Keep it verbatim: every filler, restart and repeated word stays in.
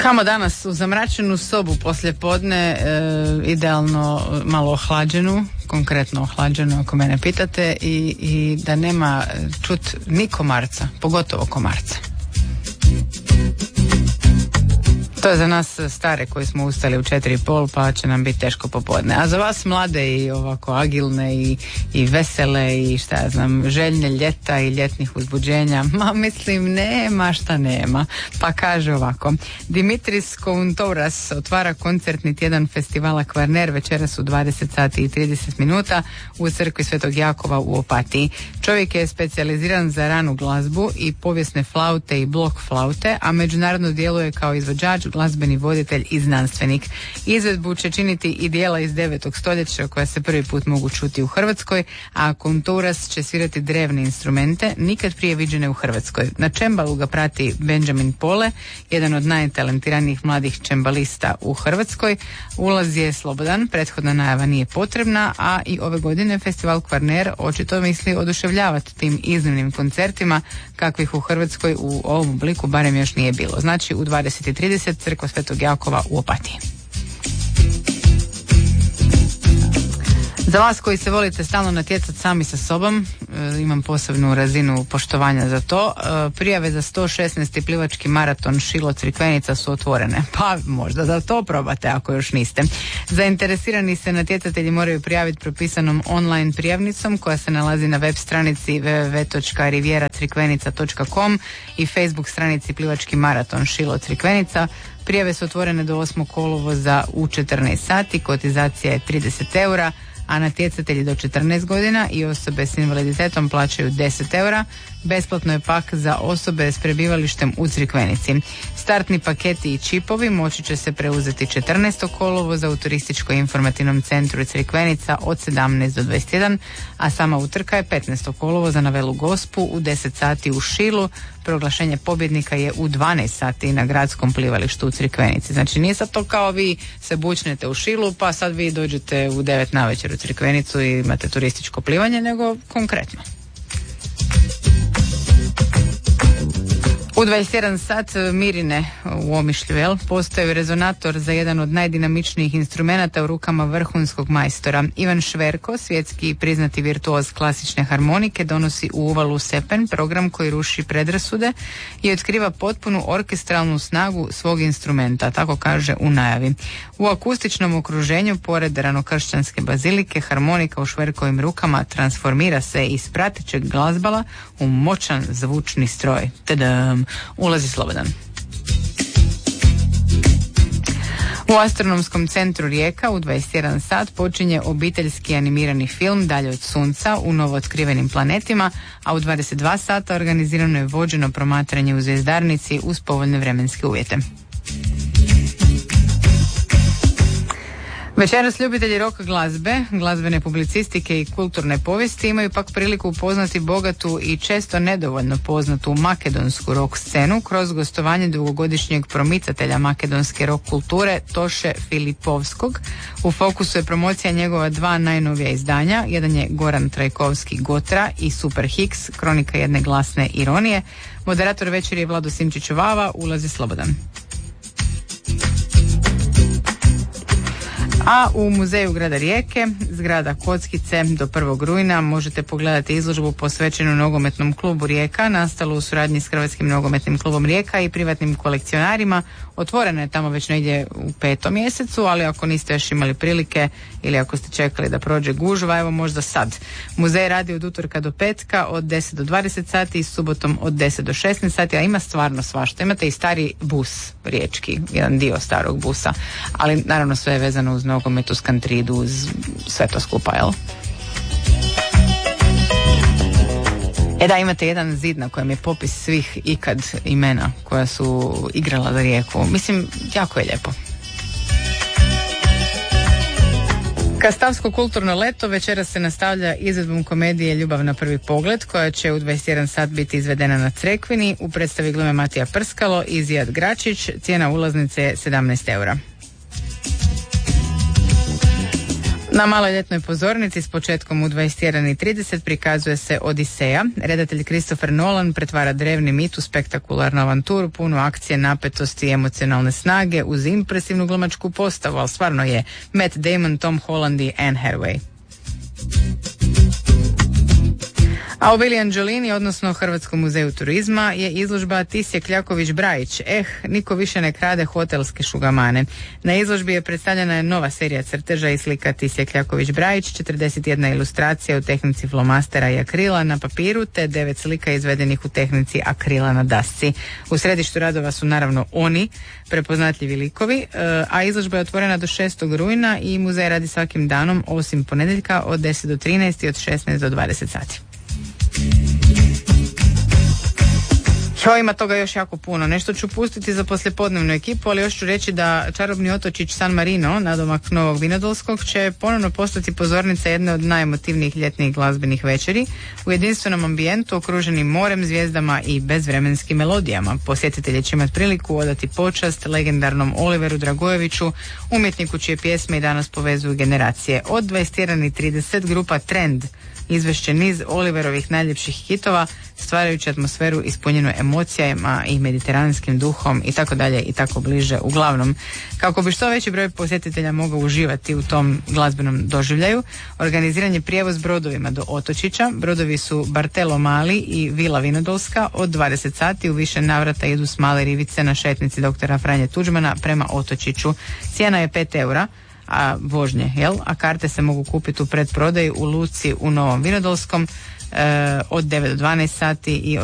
Kamo danas u zamračenu sobu poslje podne, e, idealno malo ohlađenu, konkretno ohlađenu ako mene pitate, i, i da nema čut ni komarca, pogotovo komarca. To je za nas stare koji smo ustali u četiri i pol, pa će nam biti teško popodne. A za vas mlade i ovako agilne i, i vesele i šta ja znam, željne ljeta i ljetnih uzbuđenja, ma mislim nema šta nema. Pa kaže ovako: Dimitris Kountouras otvara koncertni tjedan festivala Kvarner večeras u dvadeset sati i trideset minuta u crkvi Svetog Jakova u Opatiji. Čovjek je specijaliziran za ranu glazbu i povijesne flaute i blok flaute, a međunarodno djeluje kao izvođač, glazbeni voditelj i znanstvenik. Izvedbu će činiti i dijela iz devetog stoljeća koja se prvi put mogu čuti u Hrvatskoj, a Kountouras će svirati drevne instrumente nikad prije viđene u Hrvatskoj. Na čembalu ga prati Benjamin Pole, jedan od najtalentiranijih mladih čembalista u Hrvatskoj. Ulaz je slobodan, prethodna najava nije potrebna, a i ove godine festival Kvarner očito misli oduševljavati tim iznimnim koncertima kakvih u Hrvatskoj u ovom obliku barem još nije bilo. Znači u dvadeset i trideset crkva Svetog Jakova u Opatiji. Za vas koji se volite stalno natjecati sami sa sobom, imam posebnu razinu poštovanja za to. Prijave za sto šesnaesti plivački maraton Šilo Crikvenica su otvorene, pa možda da to probate ako još niste. Zainteresirani se natjecatelji moraju prijaviti propisanom online prijavnicom koja se nalazi na web stranici w w w točka riviera crikvenica točka com i Facebook stranici plivački maraton Šilo Crikvenica. Prijave su otvorene do osmog kolovoza u četrnaest sati, kotizacija je trideset eura, a natjecatelji do četrnaest godina i osobe s invaliditetom plaćaju deset eura. Besplatno je pak za osobe s prebivalištem u Crikvenici. Startni paketi i čipovi moći će se preuzeti četrnaestog kolovoza u turističko-informativnom centru Crikvenica od sedamnaest do dvadeset jedan, a sama utrka je petnaestog kolovoza na Velu Gospu u deset sati u Šilu. Proglašenje pobjednika je u dvanaest sati na gradskom plivalištu u Crikvenici. Znači nije sad to kao vi se bučnete u Šilu pa sad vi dođete u devet navečer u Crikvenicu i imate turističko plivanje, nego konkretno. U dvadeset jedan sat Mirine u Omišlju, jel, postoji rezonator za jedan od najdinamičnijih instrumenata u rukama vrhunskog majstora. Ivan Šverko, svjetski priznati virtuoz klasične harmonike, donosi u uvalu Sepen, program koji ruši predrasude i otkriva potpunu orkestralnu snagu svog instrumenta, tako kaže u najavi. U akustičnom okruženju, pored ranokršćanske bazilike, harmonika u Šverkovim rukama transformira se iz pratećeg glazbala u moćan zvučni stroj. Tadam! Ulazi slobodan. U Astronomskom centru Rijeka u dvadeset jedan sat počinje obiteljski animirani film Dalje od sunca u novootkrivenim planetima, a u dvadeset dva sata organizirano je vođeno promatranje u zvjezdarnici uz povoljne vremenske uvjete. Večeras ljubitelji rock glazbe, glazbene publicistike i kulturne povijesti imaju pak priliku upoznati bogatu i često nedovoljno poznatu makedonsku rock scenu kroz gostovanje dugogodišnjeg promicatelja makedonske rock kulture Toše Filipovskog. U fokusu je promocija njegova dva najnovija izdanja. Jedan je Goran Trajkovski Gotra i Super Hicks, kronika jedne glasne ironije. Moderator večeri je Vlado Simčić Vava, ulazi slobodan. A u muzeju grada Rijeke, zgrada Kockice, do prvog rujna možete pogledati izložbu posvećenu nogometnom klubu Rijeka, nastalu u suradnji s Hrvatskim nogometnim klubom Rijeka i privatnim kolekcionarima. Otvorena je tamo već negdje u petom mjesecu, ali ako niste još imali prilike ili ako ste čekali da prođe gužva, evo možda sad. Muzej radi od utorka do petka od deset do dvadeset sati i subotom od deset do šesnaest sati, a ima stvarno svašta. Imate i stari bus riječki, jedan dio starog busa, ali naravno sve je vezano uz nogomet, uz kantridu, uz sve to skupa, jel? E da, imate jedan zid na kojem je popis svih ikad imena koja su igrala za Rijeku. Mislim, jako je lijepo. Kastavsko kulturno leto večeras se nastavlja izvedbom komedije Ljubav na prvi pogled, koja će u dvadeset jedan sat biti izvedena na Crekvini. U predstavi glume Matija Prskalo i Zijad Gračić. Cijena ulaznice je sedamnaest eura. Na maloj ljetnoj pozornici s početkom u dvadeset jedan i trideset prikazuje se Odiseja. Redatelj Christopher Nolan pretvara drevni mit u spektakularnu avanturu, punu akcije, napetosti i emocionalne snage uz impresivnu glumačku postavu, ali stvarno je Matt Damon, Tom Holland i Anne Hathaway. A u Billie Angelini, odnosno Hrvatskom muzeju turizma, je izložba Tisje Kljaković-Brajić. Eh, niko više ne krade hotelske šugamane. Na izložbi je predstavljena je nova serija crteža i slika Tisje Kljaković-Brajić, četrdeset jedna ilustracija u tehnici flomastera i akrila na papiru, te devet slika izvedenih u tehnici akrila na dasci. U središtu radova su naravno oni, prepoznatljivi likovi, a izložba je otvorena do šestog rujna i muzej radi svakim danom osim ponedjeljka od deset do trinaest i od šesnaest do dvadeset sati. Jo, ima toga još jako puno. Nešto ću pustiti za poslijepodnevnu ekipu, ali još ću reći da čarobni otočić San Marino, nadomak Novog Vinodolskog, će ponovno postati pozornica jedne od najemotivnijih ljetnih glazbenih večeri u jedinstvenom ambijentu okruženim morem, zvijezdama i bezvremenskim melodijama. Posjetitelji će imati priliku odati počast legendarnom Oliveru Dragojeviću, umjetniku čije pjesme i danas povezuju generacije. Od dvadeset jedan i trideset grupa Trend izvešće niz Oliverovih najljepših hitova, stvarajući atmosferu ispunjenu emocijama i mediteranskim duhom i tako dalje i tako bliže. Uglavnom, kako bi što veći broj posjetitelja mogao uživati u tom glazbenom doživljaju, organiziran je prijevoz brodovima do otočića. Brodovi su Bartelo Mali i Vila Vinodolska. Od dvadeset sati u više navrata idu s Male Rivice na šetnici doktora Franje Tuđmana prema otočiću. Cijena je pet eura, a vožnje, jel? A karte se mogu kupiti u predprodaji u luci u Novom Vinodolskom e, od devet do dvanaest sati i od